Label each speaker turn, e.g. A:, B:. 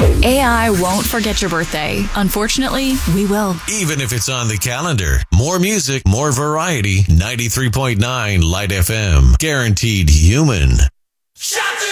A: AI won't forget your birthday. Unfortunately, we will.
B: Even if it's on the calendar. More music, more variety. 93.9 Light FM. Guaranteed human.
C: Shut